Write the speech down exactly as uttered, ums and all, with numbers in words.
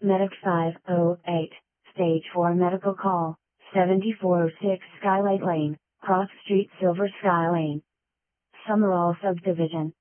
Medic five oh eight, Stage four medical call, seventy-four oh six Skylight Lane, Cross Street, Silver Sky Lane. Summerall Subdivision.